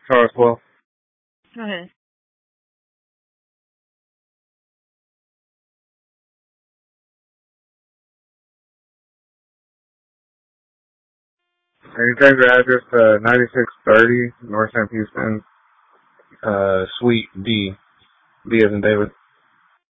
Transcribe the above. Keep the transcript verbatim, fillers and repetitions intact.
Charles twelve. Go ahead. Can you change your address to ninety-six thirty North Saint Houston, uh, Suite D. D as in David.